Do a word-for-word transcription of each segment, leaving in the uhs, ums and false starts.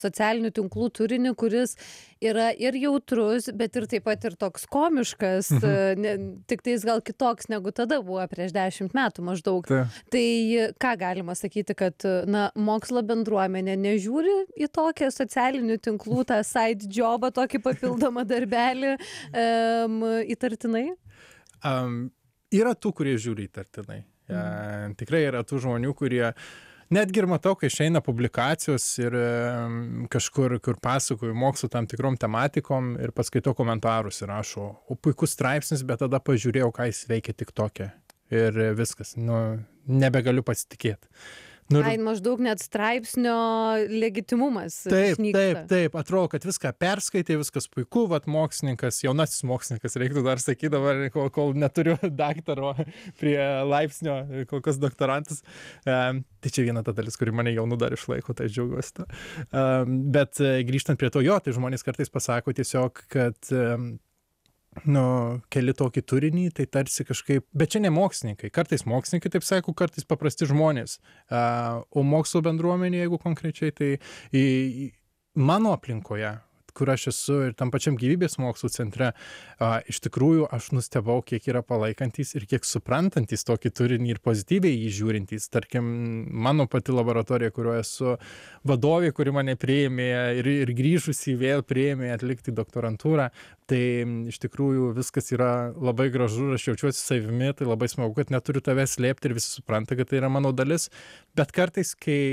socialinių tinklų turinį, kuris yra ir jautrus, bet ir taip pat ir toks komiškas, mhm. ne, tik tais gal kitoks negu tada buvo prieš dešimt metų maždaug. Ta. Tai ką galima sakyti, kad na, mokslo bendruomenė nežiūri į tokią socialinių tinklų, tą side jobą, tokį papildomą darbelį um, įtartinai? Um, yra tų, kurie žiūri įtartinai. Mhm. Ja, tikrai yra tų žmonių, kurie netgi ir matau, kai išeina publikacijos ir um, kažkur, kur pasakoju mokslo tam tikrom tematikom ir paskaito komentarus ir rašo, o puikus straipsnis, bet tada pažiūrėjau, ką jis veikia tik tokia. Ir viskas, nu, nebegaliu pasitikėti. Nu, Ai, maždaug net straipsnio legitimumas. Taip, išnyksta. taip, taip, atrodo, kad viską perskaitė, viskas puiku, vat mokslininkas, jaunasis mokslininkas, reiktų dar sakyti dabar, kol, kol neturiu daktaro prie laipsnio, kol kas doktorantas. Um, tai čia viena ta dalis, kuri mane jaunų dar išlaiko, tai džiaugiuosi to. Um, bet grįžtant prie to, jo, tai žmonės kartais pasako tiesiog, kad um, nu, keli tokį turinį, tai tarsi kažkaip, bet čia ne mokslininkai, kartais mokslininkai, taip sako, kartais paprasti žmonės, uh, o mokslo bendruomenė, jeigu konkrečiai, tai į, į mano aplinkoje, kur aš esu ir tam pačiam gyvybės mokslų centre, a, iš tikrųjų aš nustebau, kiek yra palaikantys ir kiek suprantantis tokį turinį ir pozityviai jį žiūrintys. Tarkim, mano pati laboratorija, kurioje esu vadovė, kuri mane priėmė ir, ir grįžusi vėl priėmė atlikti doktorantūrą, tai iš tikrųjų viskas yra labai gražu, aš jaučiuosi savimi, tai labai smagu, kad neturiu tavęs slėpti ir visi supranta, kad tai yra mano dalis, bet kartais, kai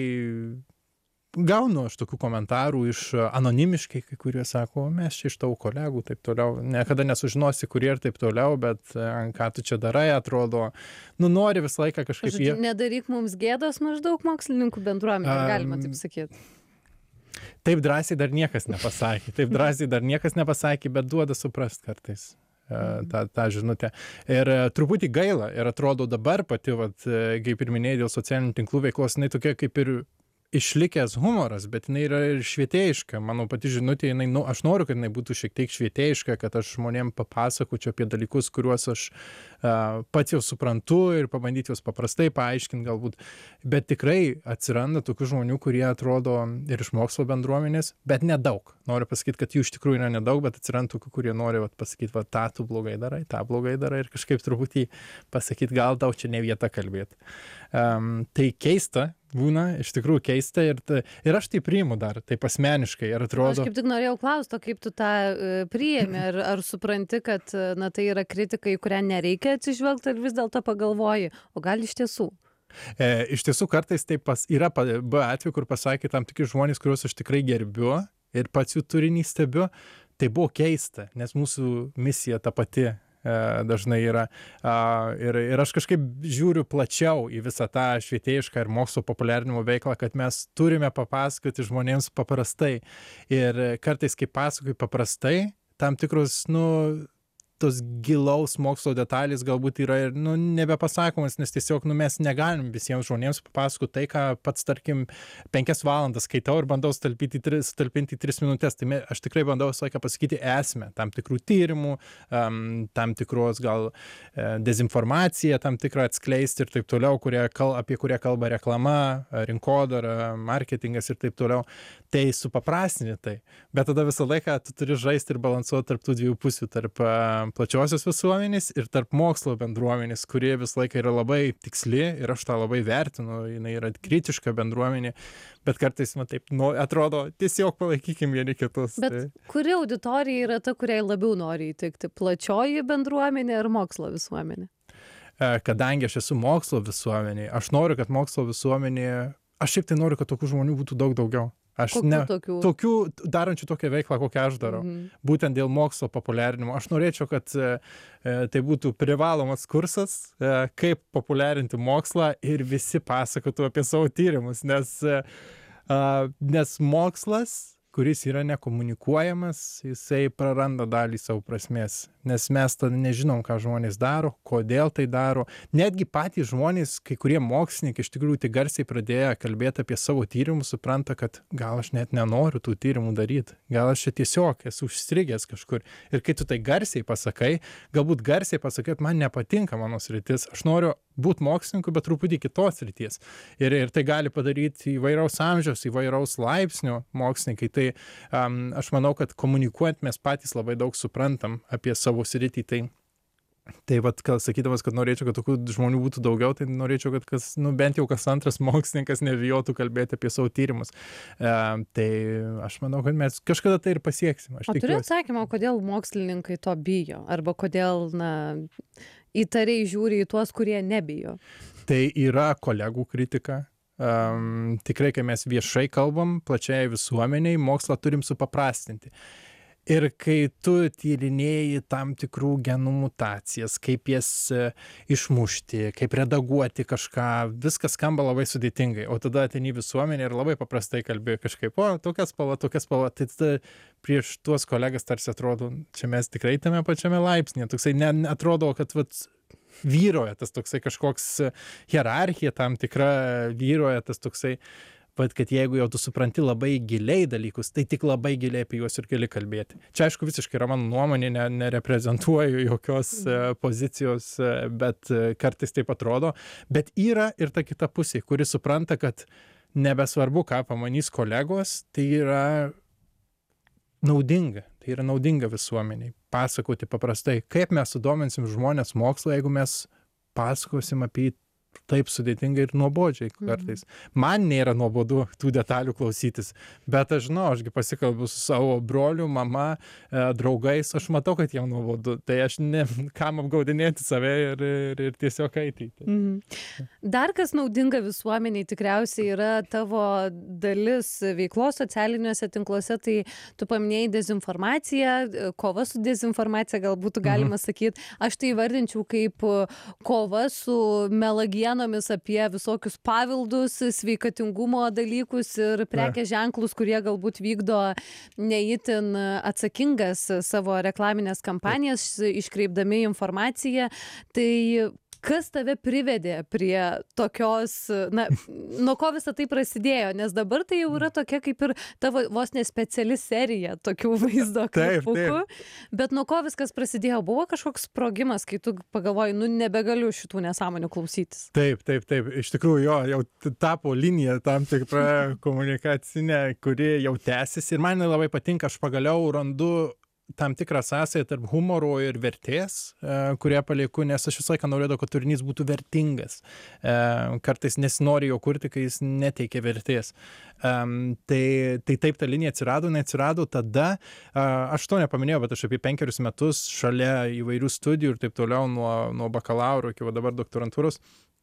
gaunu aš tokių komentarų iš anonimiškai, kai kurie sako, mes čia iš tavo kolegų, taip toliau, niekada nesužinosi, kurie ir taip toliau, bet ką tu čia darai, atrodo, nu nori visą laiką kažkaip... Žodžiu, jie... nedaryk mums gėdos maždaug mokslininkų bendruomenė, um, galima taip sakyti. Taip drąsiai dar niekas nepasakė, taip drąsiai dar niekas nepasakė, bet duoda suprast kartais. Mm. tą, tą žinutę. Ir truputį gaila, ir atrodo dabar pati, vat, kaip ir minėjai, dėl socialinių tinklų veiklos, jinai tokia kaip ir išlikęs humoras, bet jinai yra ir švietėjiška. Mano pati žinutė, jinai, nu, aš noriu, kad jinai būtų šiek tiek švietėjiška, kad aš žmonėm papasakočiau apie dalykus, kuriuos aš uh, pats jau suprantu ir pabandyti juos paprastai paaiškinti galbūt. Bet tikrai atsiranda tokių žmonių, kurie atrodo ir iš mokslo bendruomenės, bet nedaug. Noriu pasakyti, kad jų iš tikrųjų yra nedaug, bet atsiranda tokių, kurie nori vat, pasakyti, va, tą tu blogai darai, tą blogai darai ir kažkaip truputį pasakyti, gal tau čia ne vieta kalbėti. Um, tai keista, būna, iš tikrųjų keista ir, ta, ir aš tai priimu dar, taip asmeniškai ir atrodo... Aš kaip tik norėjau klausti, kaip tu tą uh, priėmė, ar, ar supranti, kad na, tai yra kritika, į kurią nereikia atsižvelgti, ar vis dėlto pagalvoji, o gal iš tiesų? E, iš tiesų kartais taip pas, yra buvo atveju, kur pasakė tam tikri žmonės, kuriuos aš tikrai gerbiu ir pats jų turinį stebiu, tai buvo keista, nes mūsų misija ta pati dažnai yra. Ir, ir aš kažkaip žiūriu plačiau į visą tą švietėjišką ir mokslo populiarinimo veiklą, kad mes turime papasakoti žmonėms paprastai. Ir kartais, kai pasakoju paprastai, tam tikrus, nu, tos gilaus mokslo detalės galbūt yra ir nu, nebepasakomas, nes tiesiog nu, mes negalim visiems žmonėms papasakoti tai, ką pats, tarkim, penkias valandas skaitau ir bandau stalpinti į tris minutės. Tai aš tikrai bandau visą laiką pasakyti esmę tam tikrų tyrimų, um, tam tikros gal dezinformaciją, tam tikrą atskleisti ir taip toliau, kurie kal, apie kurią kalba reklama, rinkodara, marketingas ir taip toliau. Tai supaprastinti tai. Bet tada visą laiką tu turi žaisti ir balansuoti tarp tų dviejų pusių, tarp plačiosios visuomenės ir tarp mokslo bendruomenės, kurie visą laiką yra labai tiksli ir aš tą labai vertinu, jinai yra kritiška bendruomenė, bet kartais, man taip, nu, atrodo, tiesiog palaikykim vieni kitus. Bet tai. Kuri auditorija yra ta, kuriai labiau nori įtikti? Plačioji bendruomenė ar mokslo visuomenė? Kadangi aš esu mokslo visuomenė, aš noriu, kad mokslo visuomenė, aš šiaip tai noriu, kad tokių žmonių būtų daug daugiau. Aš Kokių ne, tokių? Tokių darančių tokią veiklą, kokią aš darau. Mhm. Būtent dėl mokslo populiarinimo. Aš norėčiau, kad e, tai būtų privalomas kursas, e, kaip populiarinti mokslą ir visi pasakotų apie savo tyrimus, nes, e, nes mokslas, kuris yra nekomunikuojamas, jisai praranda dalį savo prasmės. nes mes tada nežinom, ką žmonės daro, kodėl tai daro. Netgi patys žmonės, kai kurie mokslininkai iš tikrųjų tik garsiai pradėjo kalbėti apie savo tyrimus, supranta, kad gal aš net nenoriu tų tyrimų daryti, gal aš čia tiesiog esu užstrigęs kažkur. Ir kai tu tai garsiai pasakai, galbūt garsiai pasakai, kad man nepatinka mano sritis, aš noriu būti mokslininku, bet truputį kitos srities. Ir, ir tai gali padaryti įvairaus amžiaus, įvairaus laipsnio mokslininkai. Tai um, aš manau, kad komunikuojant mes patys labai daug suprantam apie savo sritį. Tai, tai vat, kad sakydamas, kad norėčiau, kad tokių žmonių būtų daugiau, tai norėčiau, kad kas, nu, bent jau kas antras mokslininkas nebijotų kalbėti apie savo tyrimus. Um, tai aš manau, kad mes kažkada tai ir pasieksim. Aš o turiu atsakymą, kodėl mokslininkai to bijo? Arba kodėl, na, įtariai žiūri į tuos, kurie nebijo? Tai yra kolegų kritika. Um, tikrai, kai mes viešai kalbam, plačiai visuomeniai, mokslą turim supaprastinti. Ir kai tu tyrinėji tam tikrų genų mutacijas, kaip jas uh, išmušti, kaip redaguoti kažką, viskas skamba labai sudėtingai. O tada ateini visuomenė ir labai paprastai kalbėjo kažkaip, o, tokia spalva, tokia spalva. Tai tada prieš tuos kolegas tarsi atrodo, čia mes tikrai tame pačiame laipsnėje. Toksai ne, atrodo, kad vat, vyroja tas toksai kažkoks hierarchija tam tikra, vyroja tas toksai, bet kad jeigu jau tu supranti labai giliai dalykus, tai tik labai giliai apie juos ir gali kalbėti. Čia aišku visiškai yra mano nuomonė, ne, nereprezentuoju jokios uh, pozicijos, uh, bet uh, kartais taip atrodo. Bet yra ir ta kita pusė, kuri supranta, kad nebesvarbu, ką pamanys kolegos, tai yra naudinga. Tai yra naudinga visuomeniai. Pasakoti paprastai, kaip mes sudominsim žmonės mokslo, jeigu mes pasakosim apie taip sudėtingai ir nuobodžiai kartais. Man nėra nuobodu tų detalių klausytis, bet aš žinau, ašgi pasikalbu su savo broliu, mama, e, draugais, aš matau, kad jiem nuobodu, tai aš ne, kam apgaudinėti save ir, ir, ir tiesiog eiti. Mhm. Dar kas naudinga visuomeniai tikriausiai yra tavo dalis veiklos socialiniuose tinkluose, tai tu paminėjai dezinformaciją, kova su dezinformacija, galbūt galima mhm. sakyti, aš tai įvardinčiau kaip kova su melagienomis apie visokius pavildus, sveikatingumo dalykus ir prekės ženklus, kurie galbūt vykdo neįtin atsakingas savo reklaminės kampanijas, iškreipdami informaciją. Tai kas tave privedė prie tokios, na, nuo ko visą tai prasidėjo? Nes dabar tai jau yra tokia kaip ir tavo vos ne speciali serija tokių vaizdo klipukų. Bet nuo ko viskas prasidėjo? Buvo kažkoks sprogimas, kai tu pagalvoji, nu nebegaliu šitų nesąmonių klausytis? Taip, taip, taip. Iš tikrųjų, jo, jau tapo linija tam tikra komunikacinė, kuri jau tęsiasi. Ir man labai patinka, aš pagaliau randu tam tikrą sąsąją tarp humoro ir vertės, kurie palieku, nes aš visą laiką norėjau, kad turinys būtų vertingas. Kartais nesinori jo kurti, kai jis neteikia vertės. Tai, tai taip ta linija atsirado, neatsirado tada, aš to nepaminėjau, bet aš apie penkerius metus šalia įvairių studijų ir taip toliau nuo, nuo bakalauro iki dabar doktorantūros,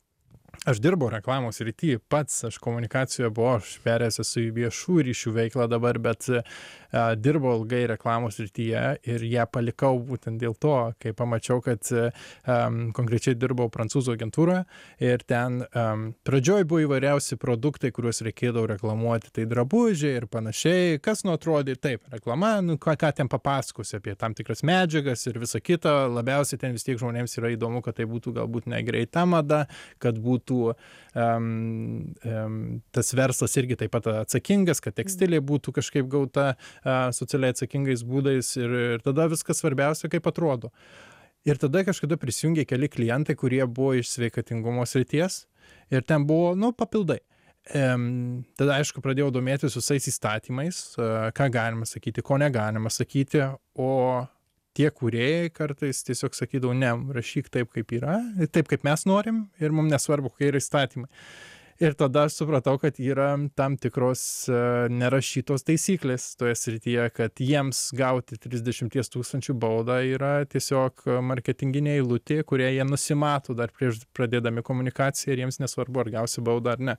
aš dirbau reklamos srity, pats aš komunikacijoje buvau, aš perėjęs esu į viešų ryšių veiklą dabar, bet uh, dirbau ilgai reklamos srityje ir ją palikau būtent dėl to, kai pamačiau, kad um, konkrečiai dirbau prancūzų agentūroje ir ten um, pradžioj buvo įvairiausi produktai, kuriuos reikėdavo reklamuoti, tai drabužiai ir panašiai, kas nu atrodė taip, reklama, nu ką, ką ten papasakosi apie tam tikras medžiagas ir visą kitą, labiausiai ten vis tiek žmonėms yra įdomu, kad tai būtų galbūt negreita mada, kad būtų Um, um, tas verslas irgi taip pat atsakingas, kad tekstilė būtų kažkaip gauta uh, socialiai atsakingais būdais ir, ir tada viskas svarbiausia, kaip atrodo. Ir tada kažkada prisijungė keli klientai, kurie buvo iš sveikatingumo srities ir ten buvo, nu, papildai. Um, tada, aišku, pradėjau domėtis visais įstatymais, uh, ką galima sakyti, ko negalima sakyti, o tie kūrėjai kartais tiesiog sakydavo, ne, rašyk taip, kaip yra, taip, kaip mes norim ir mums nesvarbu, kokie yra įstatymai. Ir tada aš supratau, kad yra tam tikros uh, nerašytos taisyklės toje srityje, kad jiems gauti trisdešimt tūkstančių baudą yra tiesiog marketinginė eilutė, kurie jie nusimato dar prieš pradėdami komunikaciją ir jiems nesvarbu, ar gausi baudą ar ne.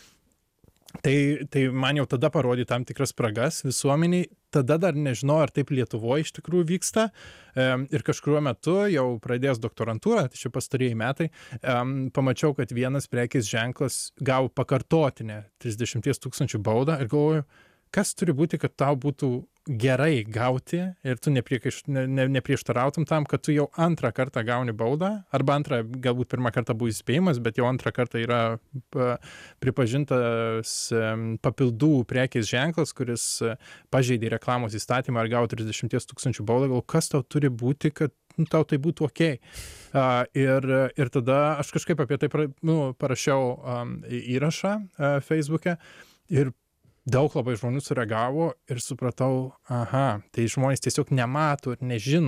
Tai, tai man jau tada parodė tam tikras spragas visuomeniai, tada dar nežinau, ar taip Lietuvoje iš tikrųjų vyksta. Ir kažkuriuo metu, jau pradėjęs doktorantūrą, tai šie pastarieji metai, pamačiau, kad vienas prekės ženklas gavo pakartotinę trisdešimt tūkstančių baudą ir galvoju, kas turi būti, kad tau būtų gerai gauti ir tu nepriekaiš ne ne neprieštarautum tam, kad tu jau antrą kartą gauni baudą, arba antrą, galbūt pirmą kartą buvo įspėjimas, bet jau antrą kartą yra pa pripažintas papildų prekės ženklas, kuris pažeidė reklamos įstatymą ir gavo trisdešimties tūkstančių baudą. Gal kas tau turi būti, kad nu, tau tai būtų okei. Uh, ir, ir tada aš kažkaip apie tai pra, nu, parašiau um, įrašą uh, Facebook'e ir daug labai žmonių sureagavo ir supratau, aha, tai žmonės tiesiog nemato ir nežino